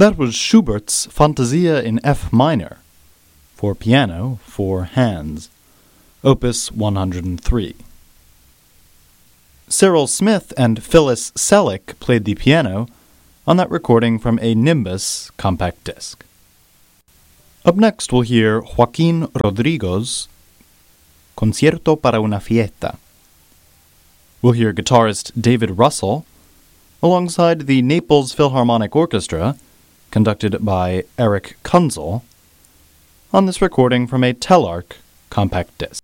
That was Schubert's Fantasia in F minor, for piano, 4 hands, Opus 103. Cyril Smith and Phyllis Selleck played the piano on that recording from a Nimbus compact disc. Up next we'll hear Joaquin Rodrigo's Concierto para una Fiesta. We'll hear guitarist David Russell alongside the Naples Philharmonic Orchestra, conducted by Eric Kunzel, on this recording from a Telarc compact disc.